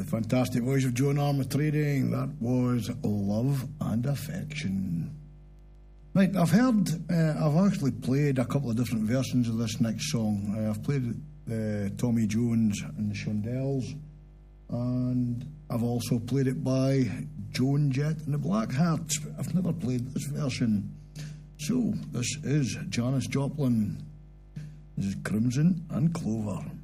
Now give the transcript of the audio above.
the fantastic voice of Joan Armatrading. That was Love and Affection. Right, I've actually played a couple of different versions of this next song. I've played Tommy Jones and the Shondells, and I've also played it by Joan Jett and the Blackhearts. I've never played this version. So, this is Janis Joplin. This is Crimson and Clover.